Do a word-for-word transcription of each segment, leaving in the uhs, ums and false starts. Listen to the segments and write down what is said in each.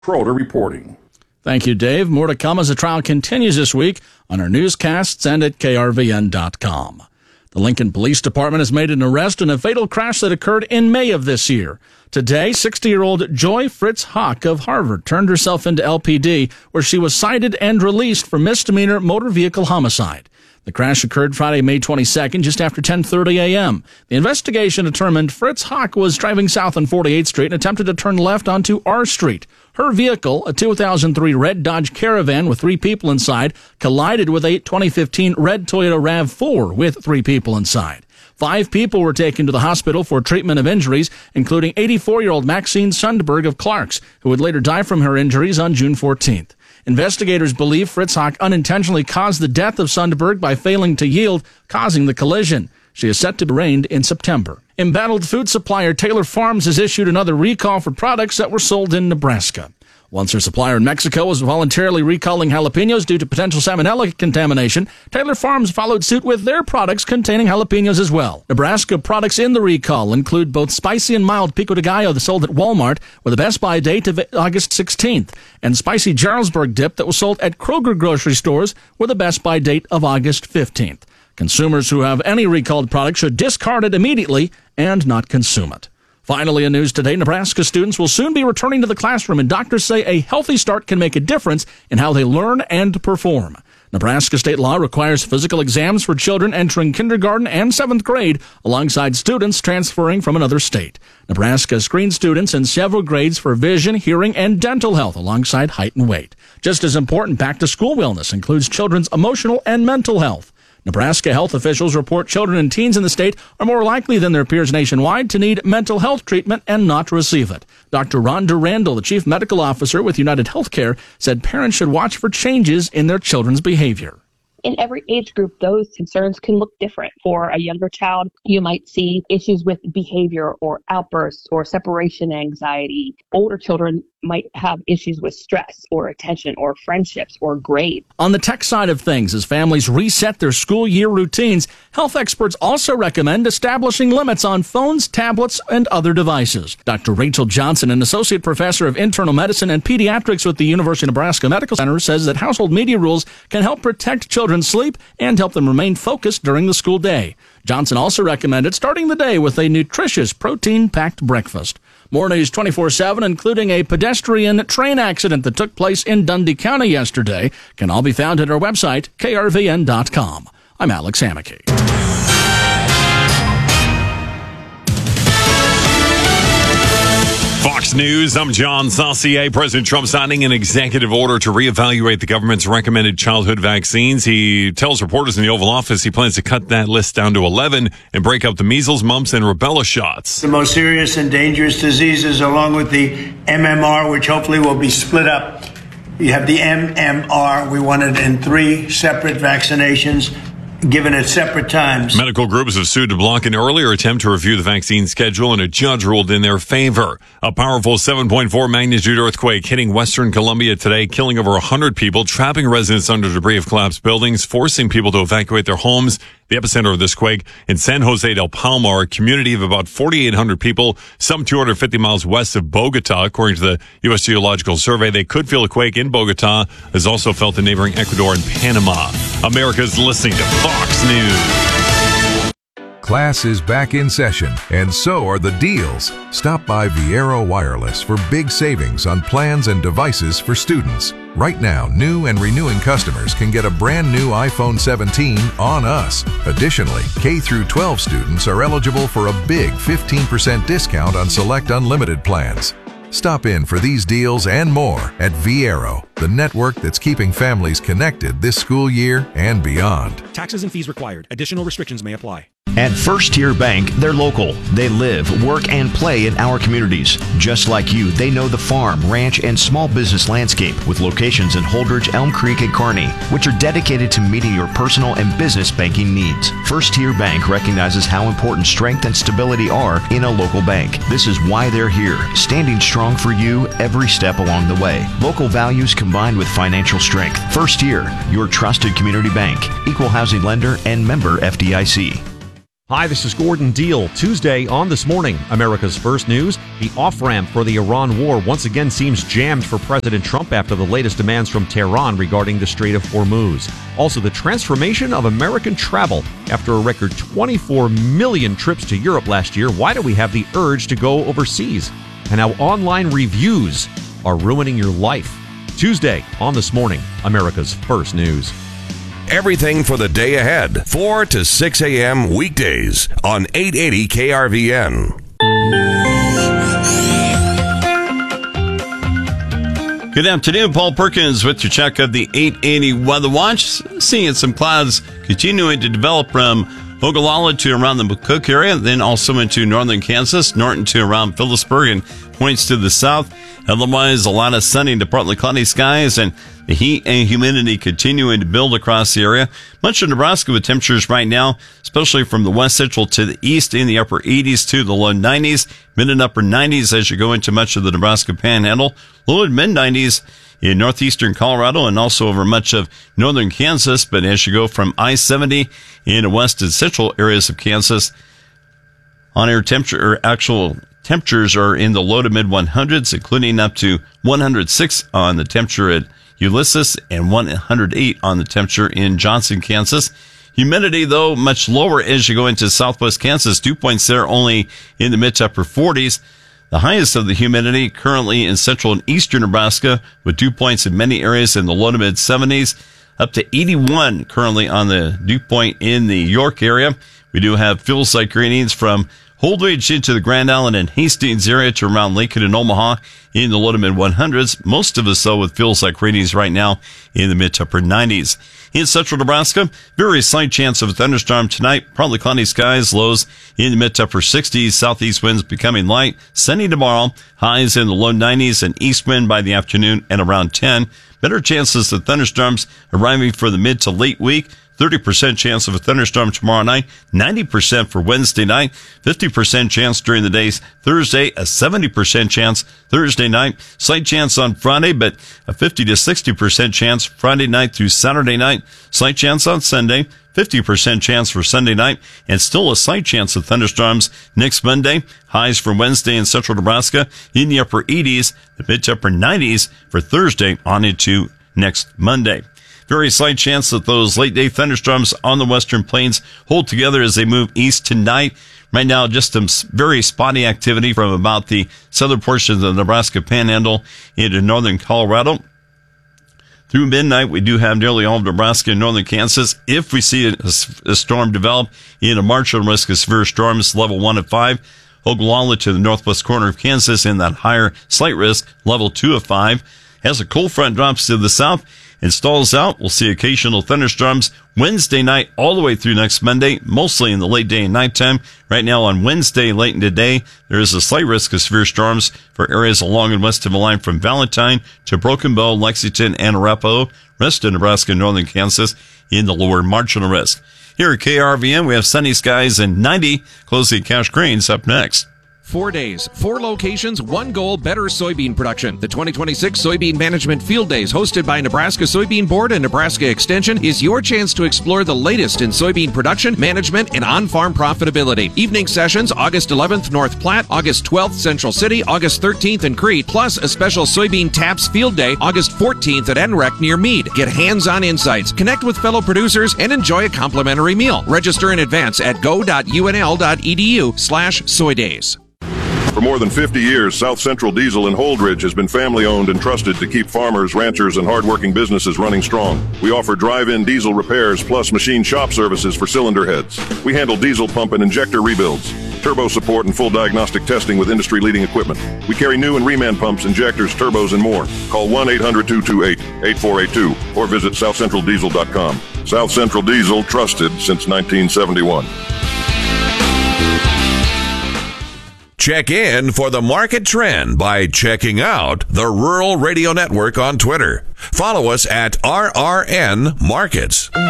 Schroeder reporting. Thank you, Dave. More to come as the trial continues this week on our newscasts and at K R V N dot com. The Lincoln Police Department has made an arrest in a fatal crash that occurred in May of this year. Today, sixty-year-old Joy Fritz Hawk of Harvard turned herself into L P D, where she was cited and released for misdemeanor motor vehicle homicide. The crash occurred Friday, May twenty-second, just after ten thirty a.m. The investigation determined Fritz Hawk was driving south on forty-eighth Street and attempted to turn left onto R Street. Her vehicle, a two thousand three red Dodge Caravan with three people inside, collided with a twenty fifteen red Toyota RAV four with three people inside. Five people were taken to the hospital for treatment of injuries, including eighty-four-year-old Maxine Sundberg of Clarks, who would later die from her injuries on June fourteenth. Investigators believe Fritz Hawk unintentionally caused the death of Sundberg by failing to yield, causing the collision. She is set to be arraigned in September. Embattled food supplier Taylor Farms has issued another recall for products that were sold in Nebraska. Once her supplier in Mexico was voluntarily recalling jalapenos due to potential salmonella contamination, Taylor Farms followed suit with their products containing jalapenos as well. Nebraska products in the recall include both spicy and mild pico de gallo sold at Walmart with a Best Buy date of August sixteenth, and spicy Jarlsberg dip that was sold at Kroger grocery stores with a Best Buy date of August fifteenth. Consumers who have any recalled product should discard it immediately and not consume it. Finally, in news today, Nebraska students will soon be returning to the classroom, and doctors say a healthy start can make a difference in how they learn and perform. Nebraska state law requires physical exams for children entering kindergarten and seventh grade, alongside students transferring from another state. Nebraska screens students in several grades for vision, hearing, and dental health, alongside height and weight. Just as important, back-to-school wellness includes children's emotional and mental health. Nebraska health officials report children and teens in the state are more likely than their peers nationwide to need mental health treatment and not receive it. Doctor Rhonda Randall, the chief medical officer with United Healthcare, said parents should watch for changes in their children's behavior. In every age group, those concerns can look different. For a younger child, you might see issues with behavior or outbursts or separation anxiety. Older children might have issues with stress or attention or friendships or grades. On the tech side of things, as families reset their school year routines, health experts also recommend establishing limits on phones, tablets, and other devices. Doctor Rachel Johnson, an associate professor of internal medicine and pediatrics with the University of Nebraska Medical Center, says that household media rules can help protect children's sleep and help them remain focused during the school day. Johnson also recommended starting the day with a nutritious, protein-packed breakfast. More News twenty-four seven, including a pedestrian train accident that took place in Dundee County yesterday, can all be found at our website, K R V N dot com. I'm Alex Hammack. Fox News, I'm John Saucier. President Trump signing an executive order to reevaluate the government's recommended childhood vaccines. He tells reporters in the Oval Office he plans to cut that list down to eleven and break up the measles, mumps, and rubella shots. The most serious and dangerous diseases, along with the M M R, which hopefully will be split up. You have the M M R. We want it in three separate vaccinations, given at separate times. Medical groups have sued to block an earlier attempt to review the vaccine schedule, and a judge ruled in their favor. A powerful seven point four magnitude earthquake hitting western Colombia today, killing over one hundred people, trapping residents under debris of collapsed buildings, forcing people to evacuate their homes. The epicenter of this quake in San Jose del Palmar, a community of about forty-eight hundred people, some two hundred fifty miles west of Bogota. According to the U S Geological Survey, they could feel a quake in Bogota, as also felt in neighboring Ecuador and Panama. America's listening to Fox News. Class is back in session, and so are the deals. Stop by Viero Wireless for big savings on plans and devices for students. Right now, new and renewing customers can get a brand new iPhone seventeen on us. Additionally, K through twelve students are eligible for a big fifteen percent discount on select unlimited plans. Stop in for these deals and more at Viero, the network that's keeping families connected this school year and beyond. Taxes and fees required. Additional restrictions may apply. At First Tier Bank, they're local. They live, work, and play in our communities. Just like you, they know the farm, ranch, and small business landscape with locations in Holdridge, Elm Creek, and Kearney, which are dedicated to meeting your personal and business banking needs. First Tier Bank recognizes how important strength and stability are in a local bank. This is why they're here, standing strong for you every step along the way. Local values combined with financial strength. First Tier, your trusted community bank, equal housing lender, and member F D I C. Hi, this is Gordon Deal. Tuesday on This Morning, America's First News. The off-ramp for the Iran war once again seems jammed for President Trump after the latest demands from Tehran regarding the Strait of Hormuz. Also, the transformation of American travel. After a record twenty-four million trips to Europe last year, why do we have the urge to go overseas? And how online reviews are ruining your life. Tuesday on This Morning, America's First News. Everything for the day ahead, four to six a.m. weekdays on eight eighty K R V N. Good afternoon, Paul Perkins with your check of the eight eighty Weather Watch. Seeing some clouds continuing to develop from Ogallala to around the McCook area, then also into northern Kansas, Norton to around Phillipsburg and points to the south. Otherwise, a lot of sunny to partly cloudy skies, and the heat and humidity continuing to build across the area. Much of Nebraska with temperatures right now, especially from the west central to the east, in the upper eighties to the low nineties, mid and upper nineties as you go into much of the Nebraska Panhandle, low and mid nineties in northeastern Colorado and also over much of northern Kansas. But as you go from I seventy into west and central areas of Kansas, on air temperature, or actual temperatures are in the low to mid hundreds, including up to one hundred six on the temperature at Ulysses and one hundred eight on the temperature in Johnson, Kansas. Humidity, though, much lower as you go into southwest Kansas. Dew points there only in the mid to upper forties. The highest of the humidity currently in central and eastern Nebraska, with dew points in many areas in the low to mid seventies. Up to eighty-one currently on the dew point in the York area. We do have feels like readings from Holdridge into the Grand Island and Hastings area to around Lincoln and Omaha in the low to mid hundreds. Most of us, though, with feels like readings right now in the mid to upper nineties. In central Nebraska, very slight chance of a thunderstorm tonight. Probably cloudy skies, lows in the mid to upper sixties. Southeast winds becoming light. Sunny tomorrow, highs in the low nineties, and east wind by the afternoon and around ten. Better chances of thunderstorms arriving for the mid to late week. thirty percent chance of a thunderstorm tomorrow night, ninety percent for Wednesday night, fifty percent chance during the days Thursday, a seventy percent chance Thursday night, slight chance on Friday, but a fifty to sixty percent chance Friday night through Saturday night, slight chance on Sunday, fifty percent chance for Sunday night, and still a slight chance of thunderstorms next Monday. Highs for Wednesday in central Nebraska in the upper eighties, the mid to upper nineties for Thursday on into next Monday. Very slight chance that those late day thunderstorms on the western plains hold together as they move east tonight. Right now, just some very spotty activity from about the southern portions of the Nebraska Panhandle into northern Colorado. Through midnight, we do have nearly all of Nebraska and northern Kansas. If we see a, a storm develop in a marginal risk of severe storms, level one of five. Ogallala to the northwest corner of Kansas in that higher slight risk, level two of five. As a cold front drops to the south and stalls out, we'll see occasional thunderstorms Wednesday night all the way through next Monday, mostly in the late day and nighttime. Right now on Wednesday, late in the day, there is a slight risk of severe storms for areas along and west of the line from Valentine to Broken Bow, Lexington, and Arapahoe. Rest of Nebraska and northern Kansas in the lower marginal risk. Here at K R V N, we have sunny skies and ninety. Closing Cash Cranes up next. Four days, four locations, one goal, better soybean production. The twenty twenty-six Soybean Management Field Days, hosted by Nebraska Soybean Board and Nebraska Extension, is your chance to explore the latest in soybean production, management, and on-farm profitability. Evening sessions, August eleventh, North Platte, August twelfth, Central City, August thirteenth in Crete, plus a special Soybean Taps Field Day, August fourteenth at N R E C near Meade. Get hands-on insights, connect with fellow producers, and enjoy a complimentary meal. Register in advance at go.unl.edu slash soydays. For more than fifty years, South Central Diesel in Holdridge has been family-owned and trusted to keep farmers, ranchers, and hard-working businesses running strong. We offer drive-in diesel repairs plus machine shop services for cylinder heads. We handle diesel pump and injector rebuilds, turbo support, and full diagnostic testing with industry-leading equipment. We carry new and reman pumps, injectors, turbos, and more. Call one eight hundred two two eight eight four eight two or visit south central diesel dot com. South Central Diesel, trusted since nineteen seventy-one. Check in for the market trend by checking out the Rural Radio Network on Twitter. Follow us at R R N Markets. Good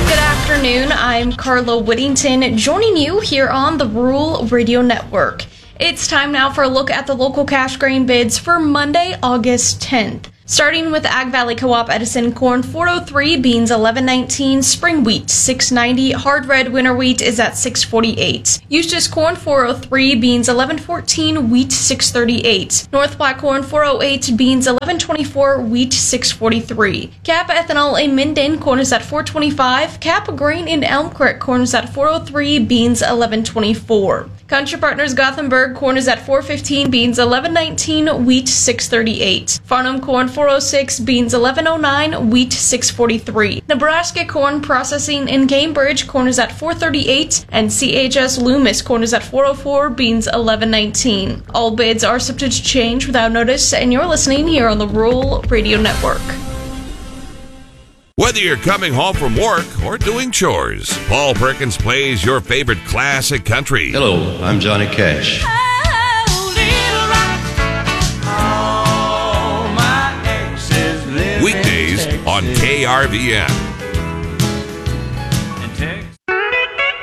afternoon. I'm Carla Whittington, joining you here on the Rural Radio Network. It's time now for a look at the local cash grain bids for Monday, August tenth. Starting with Ag Valley Co-op Edison corn four oh three, beans eleven nineteen, spring wheat six ninety, hard red winter wheat is at six forty-eight. Eustis corn four oh three, beans eleven fourteen, wheat six thirty-eight. North Platte corn four oh eight, beans eleven twenty-four, wheat six forty-three. Cap ethanol in Minden corn is at four twenty-five, Cap grain in Elm Creek corn is at four oh three, beans eleven twenty-four. Country Partners Gothenburg corn is at four fifteen, beans eleven nineteen, wheat six thirty-eight. Farnham corn four oh six, beans eleven oh nine, wheat six forty-three. Nebraska corn processing in Cambridge corn is at four thirty-eight, and C H S Loomis corn is at four oh four, beans eleven nineteen. All bids are subject to change without notice, and you're listening here on the Rural Radio Network. Whether you're coming home from work or doing chores, Paul Perkins plays your favorite classic country. Hello, I'm Johnny Cash. Weekdays on K R V N.